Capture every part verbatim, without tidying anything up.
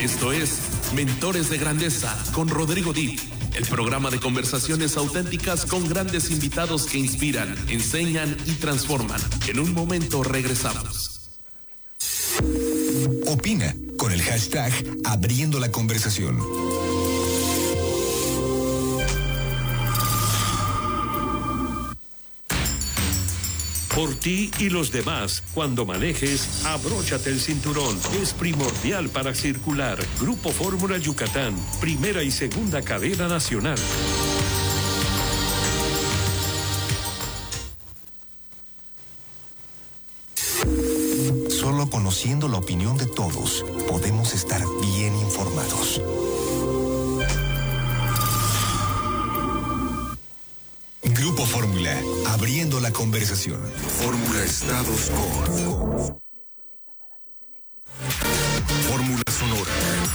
Esto es Mentores de Grandeza con Rodrigo Dip, el programa de conversaciones auténticas con grandes invitados que inspiran, enseñan y transforman. En un momento regresamos. Opina con el hashtag Abriendo la Conversación. Por ti y los demás, cuando manejes, abróchate el cinturón. Es primordial para circular. Grupo Fórmula Yucatán, primera y segunda cadena nacional. Solo conociendo la opinión de todos, podemos estar bien informados. Grupo Fórmula, abriendo la conversación. Fórmula Estados con Fórmula Sonora.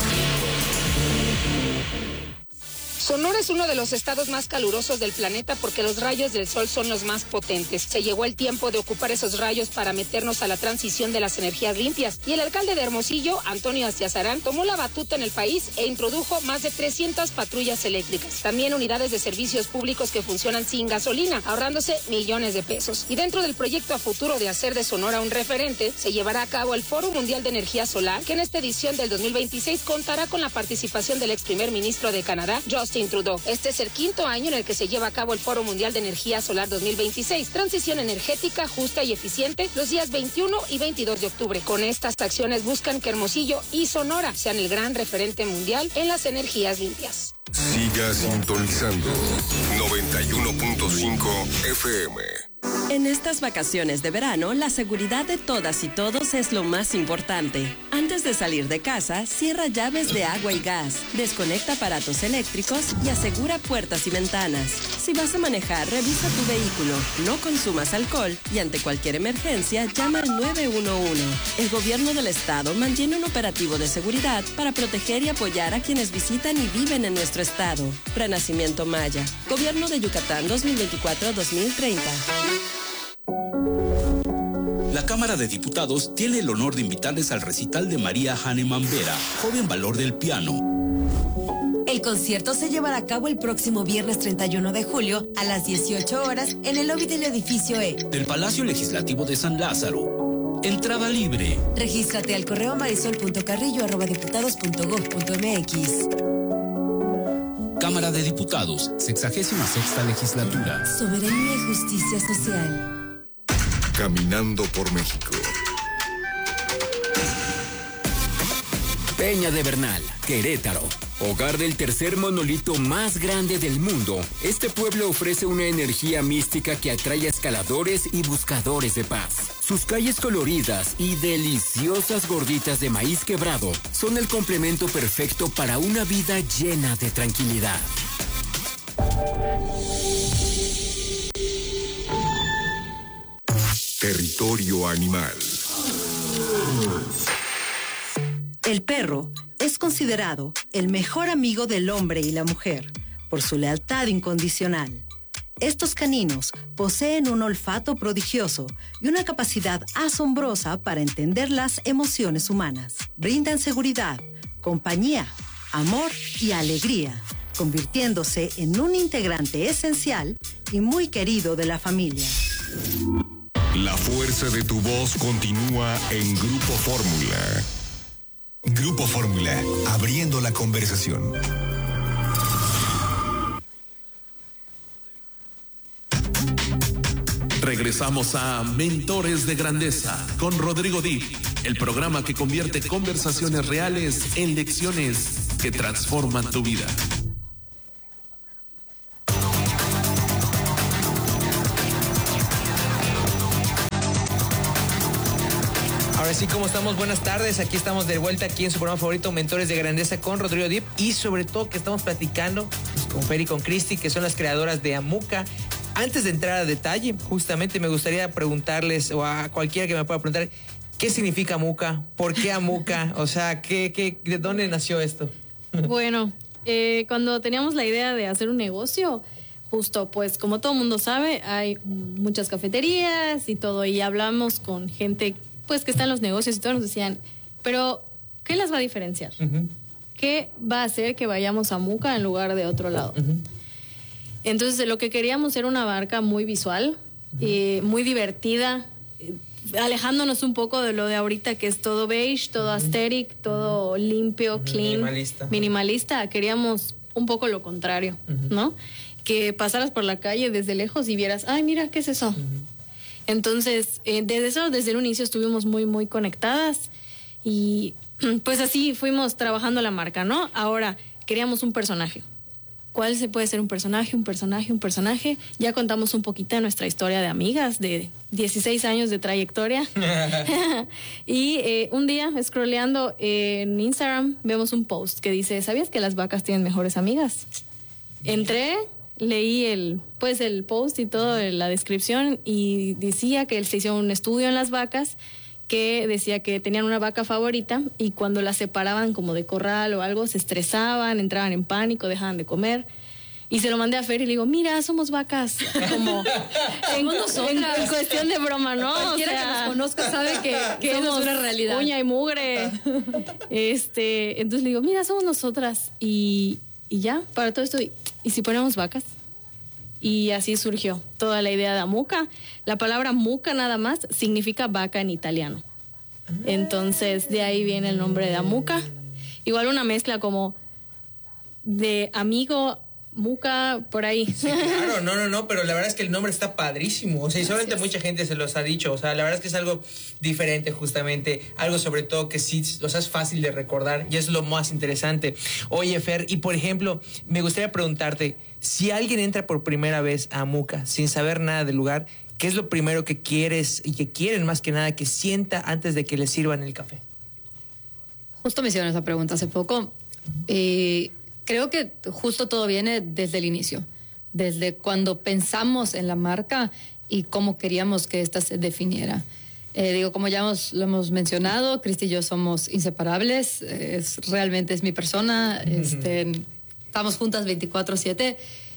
Sonora es uno de los estados más calurosos del planeta porque los rayos del sol son los más potentes. Se llegó el tiempo de ocupar esos rayos para meternos a la transición de las energías limpias. Y el alcalde de Hermosillo, Antonio Astiazarán, tomó la batuta en el país e introdujo más de trescientas patrullas eléctricas. También unidades de servicios públicos que funcionan sin gasolina, ahorrándose millones de pesos. Y dentro del proyecto a futuro de hacer de Sonora un referente, se llevará a cabo el Foro Mundial de Energía Solar, que en esta edición del dos mil veintiséis contará con la participación del ex primer ministro de Canadá, Justin Trudeau. Este es el quinto año en el que se lleva a cabo el Foro Mundial de Energía Solar dos mil veintiséis, transición energética justa y eficiente, los días veintiuno y veintidós de octubre. Con estas acciones buscan que Hermosillo y Sonora sean el gran referente mundial en las energías limpias. Siga sintonizando noventa y uno punto cinco F M. En estas vacaciones de verano, la seguridad de todas y todos es lo más importante. Antes de salir de casa, cierra llaves de agua y gas, desconecta aparatos eléctricos y asegura puertas y ventanas. Si vas a manejar, revisa tu vehículo, no consumas alcohol y ante cualquier emergencia, llama al nueve uno uno. El gobierno del estado mantiene un operativo de seguridad para proteger y apoyar a quienes visitan y viven en nuestro estado. Renacimiento Maya. Gobierno de Yucatán dos mil veinticuatro a dos mil treinta. La Cámara de Diputados tiene el honor de invitarles al recital de María Hahnemann Vera, joven valor del piano. El concierto se llevará a cabo el próximo viernes treinta y uno de julio a las dieciocho horas en el lobby del edificio E del Palacio Legislativo de San Lázaro. Entrada libre. Regístrate al correo marisol punto carrillo arroba diputados punto gob punto mx. Cámara de Diputados, sexagésima sexta legislatura. Soberanía y justicia social. Caminando por México. Peña de Bernal, Querétaro. Hogar del tercer monolito más grande del mundo, este pueblo ofrece una energía mística que atrae a escaladores y buscadores de paz. Sus calles coloridas y deliciosas gorditas de maíz quebrado son el complemento perfecto para una vida llena de tranquilidad. Territorio animal. El perro es considerado el mejor amigo del hombre y la mujer por su lealtad incondicional. Estos caninos poseen un olfato prodigioso y una capacidad asombrosa para entender las emociones humanas. Brindan seguridad, compañía, amor y alegría, convirtiéndose en un integrante esencial y muy querido de la familia. La fuerza de tu voz continúa en Grupo Fórmula. Grupo Fórmula, abriendo la conversación. Regresamos a Mentores de Grandeza con Rodrigo Dip, el programa que convierte conversaciones reales en lecciones que transforman tu vida. Ahora sí, ¿cómo estamos? Buenas tardes. Aquí estamos de vuelta aquí en su programa favorito, Mentores de Grandeza con Rodrigo Dip. Y sobre todo que estamos platicando pues, con Fer y con Cristi, que son las creadoras de Amuca. Antes de entrar a detalle, justamente me gustaría preguntarles, o a cualquiera que me pueda preguntar, ¿qué significa Amuca? ¿Por qué Amuca? O sea, ¿qué, qué, ¿de dónde nació esto? Bueno, eh, cuando teníamos la idea de hacer un negocio, justo, pues como todo mundo sabe, hay muchas cafeterías y todo, y hablamos con gente pues que está en los negocios y todos nos decían, pero ¿qué las va a diferenciar? Uh-huh. ¿Qué va a hacer que vayamos a Muca en lugar de otro lado? Uh-huh. Entonces, lo que queríamos era una barca muy visual, uh-huh. eh, muy divertida, eh, alejándonos un poco de lo de ahorita, que es todo beige, todo uh-huh. aesthetic, todo uh-huh. limpio, uh-huh. clean, minimalista. minimalista. Queríamos un poco lo contrario, uh-huh. ¿no? Que pasaras por la calle desde lejos y vieras, ay, mira, ¿qué es eso? Uh-huh. Entonces, eh, desde eso, desde el inicio estuvimos muy, muy conectadas y pues así fuimos trabajando la marca, ¿no? Ahora, queríamos un personaje. ¿Cuál se puede ser un personaje, un personaje, un personaje? Ya contamos un poquito de nuestra historia de amigas, de dieciséis años de trayectoria. Y eh, un día, scrolleando en Instagram, vemos un post que dice, ¿sabías que las vacas tienen mejores amigas? Entré, leí el, pues el post y todo, la descripción, y decía que se hizo un estudio en las vacas que decía que tenían una vaca favorita y cuando la separaban como de corral o algo, se estresaban, entraban en pánico, dejaban de comer. Y se lo mandé a Fer y le digo, mira, somos vacas. Como en, en, en cuestión de broma, ¿no? Cualquiera o sea, que nos conozca sabe que, que eso es una realidad. Uña y mugre. este, entonces le digo, mira, somos nosotras. Y, y ya, para todo esto, ¿y, y si ponemos vacas? Y así surgió toda la idea de Amuca. La palabra muca nada más significa vaca en italiano. Entonces de ahí viene el nombre de Amuca. Igual una mezcla como de amigo, muca, por ahí. Sí, claro, no, no, no, pero la verdad es que el nombre está padrísimo. O sea, y solamente mucha gente se los ha dicho. O sea, la verdad es que es algo diferente justamente. Algo sobre todo que sí, o sea, es fácil de recordar y es lo más interesante. Oye, Fer, y por ejemplo, me gustaría preguntarte, si alguien entra por primera vez a Amuca sin saber nada del lugar, ¿qué es lo primero que quieres y que quieren más que nada que sienta antes de que le sirvan el café? Justo me hicieron esa pregunta hace poco. Eh, creo que justo todo viene desde el inicio, desde cuando pensamos en la marca y cómo queríamos que ésta se definiera. Eh, digo, como ya hemos, lo hemos mencionado, Cristi y yo somos inseparables, es, realmente es mi persona, este, estamos juntas veinticuatro siete.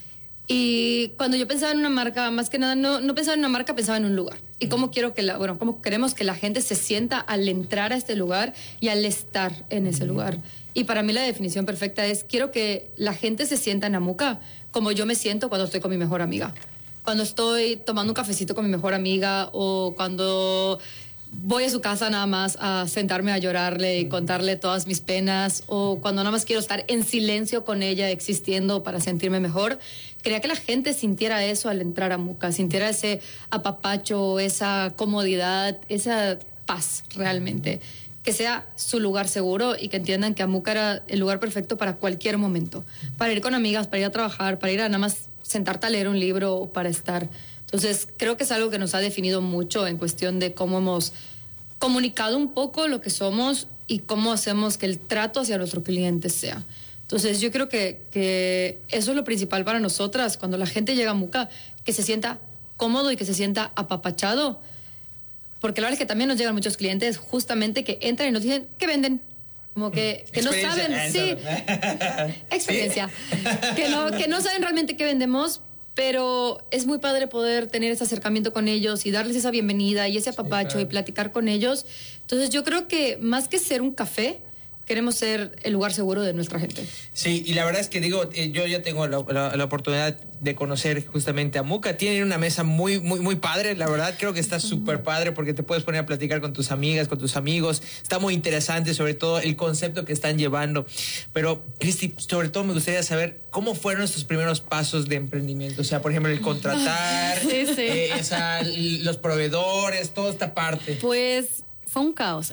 Y cuando yo pensaba en una marca, más que nada, no, no pensaba en una marca, pensaba en un lugar. Y cómo quiero que la, bueno, cómo queremos que la gente se sienta al entrar a este lugar y al estar en ese lugar. Y para mí la definición perfecta es, quiero que la gente se sienta en Amuca como yo me siento cuando estoy con mi mejor amiga. Cuando estoy tomando un cafecito con mi mejor amiga o cuando voy a su casa nada más a sentarme a llorarle y contarle todas mis penas, o cuando nada más quiero estar en silencio con ella existiendo para sentirme mejor. Quería que la gente sintiera eso al entrar a Amuca, sintiera ese apapacho, esa comodidad, esa paz realmente. Que sea su lugar seguro y que entiendan que Amuca era el lugar perfecto para cualquier momento. Para ir con amigas, para ir a trabajar, para ir a nada más sentarte a leer un libro o para estar. Entonces, creo que es algo que nos ha definido mucho en cuestión de cómo hemos comunicado un poco lo que somos y cómo hacemos que el trato hacia nuestro cliente sea. Entonces, yo creo que, que eso es lo principal para nosotras, cuando la gente llega a Amuca, que se sienta cómodo y que se sienta apapachado. Porque la verdad es que también nos llegan muchos clientes justamente que entran y nos dicen, ¿qué venden? Como que, que no saben, sí, experiencia, que no, que no saben realmente qué vendemos, pero es muy padre poder tener ese acercamiento con ellos y darles esa bienvenida y ese apapacho, sí, claro, y platicar con ellos. Entonces yo creo que más que ser un café, queremos ser el lugar seguro de nuestra gente. Sí, y la verdad es que digo, eh, yo ya tengo la, la, la oportunidad de conocer justamente a Amuca. Tienen una mesa muy, muy, muy padre, la verdad. Creo que está súper padre porque te puedes poner a platicar con tus amigas, con tus amigos. Está muy interesante, sobre todo el concepto que están llevando. Pero, Cristi, sobre todo me gustaría saber cómo fueron estos primeros pasos de emprendimiento. O sea, por ejemplo, el contratar, sí, sí. Eh, esa, los proveedores, toda esta parte. Pues fue un caos.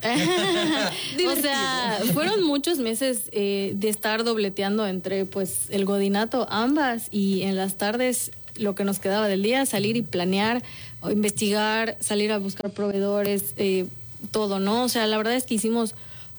O sea, fueron muchos meses eh, de estar dobleteando entre pues el godinato, ambas, y en las tardes lo que nos quedaba del día, salir y planear, o investigar, salir a buscar proveedores, eh, todo, ¿no? O sea, la verdad es que hicimos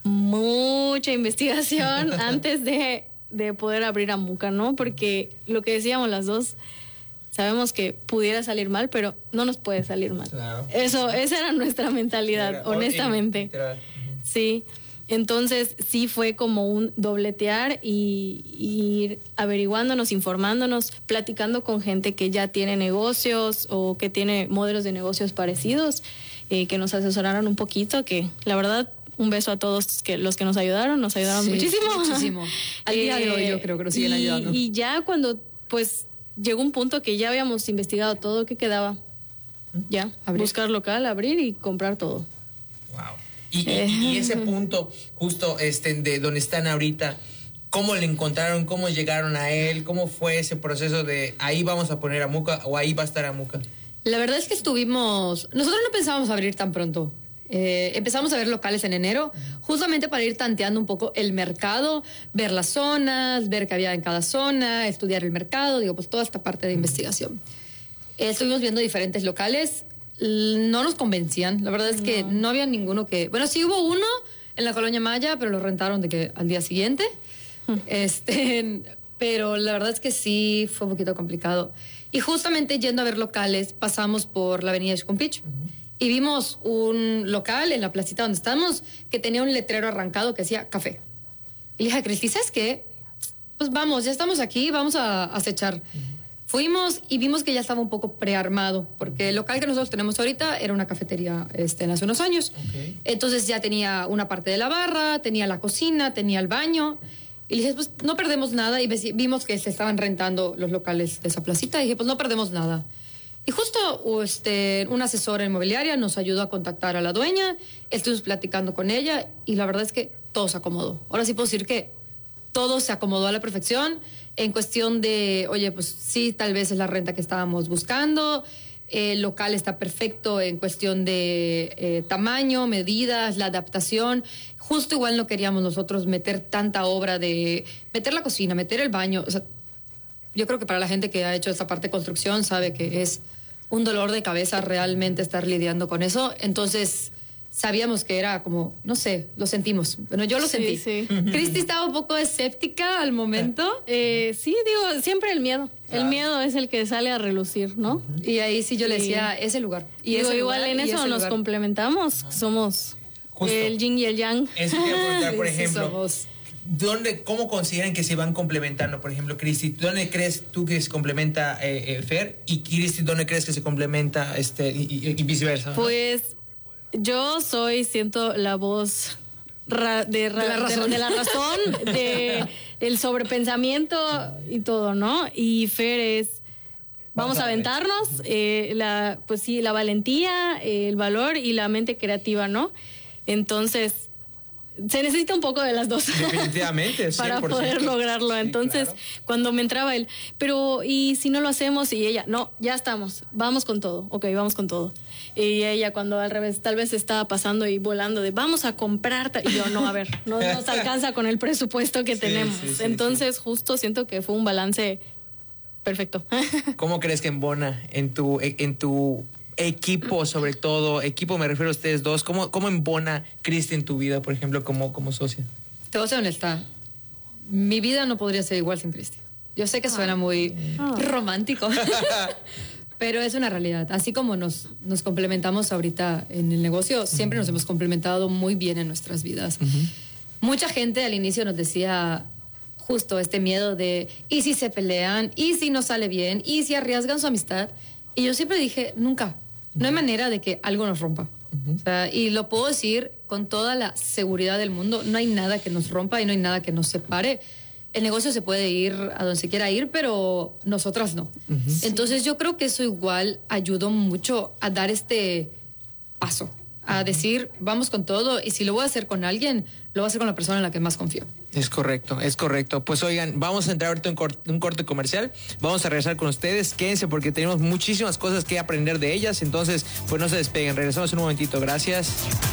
mucha investigación antes de, de poder abrir Amuca, ¿no? Porque lo que decíamos las dos, sabemos que pudiera salir mal, pero no nos puede salir mal. Claro. Eso, esa era nuestra mentalidad, era, honestamente. Uh-huh. Sí. Entonces, sí fue como un dobletear y, y ir averiguándonos, informándonos, platicando con gente que ya tiene negocios o que tiene modelos de negocios parecidos, eh, que nos asesoraron un poquito, que la verdad un beso a todos que, los que nos ayudaron, nos ayudaron Sí, muchísimo. muchísimo. Al día de hoy yo creo que nos siguen y, ayudando. Y ya cuando, pues, llegó un punto que ya habíamos investigado todo, ¿qué quedaba? Ya, abrir. Buscar local, abrir y comprar todo. Wow. Y, y, y ese punto, justo este, de donde están ahorita, ¿cómo le encontraron? ¿Cómo llegaron a él? ¿Cómo fue ese proceso de ahí vamos a poner Amuka o ahí va a estar Amuka? La verdad es que estuvimos... Nosotros no pensábamos abrir tan pronto. Eh, empezamos a ver locales en enero, justamente para ir tanteando un poco el mercado, ver las zonas, ver qué había en cada zona, estudiar el mercado, digo, pues toda esta parte de investigación. Eh, estuvimos viendo diferentes locales, no nos convencían, la verdad es que no. no había ninguno que... Bueno, sí hubo uno en la Colonia Maya, pero lo rentaron de que al día siguiente, este, pero la verdad es que sí fue un poquito complicado. Y justamente yendo a ver locales, pasamos por la avenida Xcumpich, uh-huh. y vimos un local en la placita donde estamos que tenía un letrero arrancado que decía café. Y le dije a Cristi, ¿sabes qué? Pues vamos, ya estamos aquí, vamos a acechar. Uh-huh. Fuimos y vimos que ya estaba un poco prearmado, porque el local que nosotros tenemos ahorita era una cafetería este, hace unos años. Okay. Entonces ya tenía una parte de la barra, tenía la cocina, tenía el baño. Y le dije, pues no perdemos nada. Y vimos que se estaban rentando los locales de esa placita. Y dije, pues no perdemos nada. Y justo este, una asesora inmobiliaria nos ayudó a contactar a la dueña. Estuvimos platicando con ella y la verdad es que todo se acomodó. Ahora sí puedo decir que todo se acomodó a la perfección en cuestión de, oye, pues sí, tal vez es la renta que estábamos buscando. El local está perfecto en cuestión de eh, tamaño, medidas, la adaptación. Justo igual no queríamos nosotros meter tanta obra de meter la cocina, meter el baño. O sea, yo creo que para la gente que ha hecho esta parte de construcción sabe que es un dolor de cabeza realmente estar lidiando con eso. Entonces sabíamos que era como, no sé, lo sentimos. Bueno, yo lo sí, sentí. Sí. Cristi estaba un poco escéptica al momento. Eh, sí, digo, siempre el miedo. Claro. El miedo es el que sale a relucir, ¿no? Uh-huh. Y ahí sí yo le decía, sí. ese lugar. Y digo, ese igual lugar, en eso nos lugar. complementamos. Uh-huh. Somos Justo. el yin y el yang. Eso quiero preguntar, por ejemplo, ¿dónde, ¿cómo consideran que se van complementando? Por ejemplo, Cristi, ¿dónde crees tú que se complementa eh, eh, Fer? Y Cristi, ¿dónde crees que se complementa este y, y, y viceversa? Pues yo soy, siento la voz ra- de, ra- de la razón, de, de, la razón de el sobrepensamiento y todo, ¿no? Y Fer es, vamos, vamos a, a aventarnos, eh, la, pues sí, la valentía, eh, el valor y la mente creativa, ¿no? Entonces, se necesita un poco de las dos. Definitivamente, para poder lograrlo. Entonces, sí, claro. Cuando me entraba él, pero ¿y si no lo hacemos? Y ella, no, ya estamos, vamos con todo, ok, vamos con todo. Y ella cuando al revés, tal vez estaba pasando y volando de vamos a comprar, y yo, no, a ver, no nos alcanza con el presupuesto que sí, tenemos. Sí, sí, Entonces, sí. justo siento que fue un balance perfecto. ¿Cómo crees que embona en tu, en tu equipo, sobre todo, equipo me refiero a ustedes dos, ¿cómo, cómo embona Cristi en tu vida, por ejemplo, como, como socia? Te voy a ser honesta, mi vida no podría ser igual sin Cristi. Yo sé que suena muy oh. romántico, pero es una realidad. Así como nos, nos complementamos ahorita en el negocio, siempre uh-huh. nos hemos complementado muy bien en nuestras vidas. Uh-huh. Mucha gente al inicio nos decía justo este miedo de, ¿y si se pelean? ¿Y si no sale bien? ¿Y si arriesgan su amistad? Y yo siempre dije, nunca. No hay manera de que algo nos rompa. Uh-huh. O sea, y lo puedo decir con toda la seguridad del mundo, no hay nada que nos rompa y no hay nada que nos separe. El negocio se puede ir a donde se quiera ir, pero nosotras no. Uh-huh. Entonces yo creo que eso igual ayudó mucho a dar este paso, a decir, vamos con todo, y si lo voy a hacer con alguien, lo voy a hacer con la persona en la que más confío. Es correcto, es correcto. Pues oigan, vamos a entrar ahorita en cort- un corte comercial, vamos a regresar con ustedes, quédense porque tenemos muchísimas cosas que aprender de ellas, entonces pues no se despeguen, regresamos en un momentito, gracias.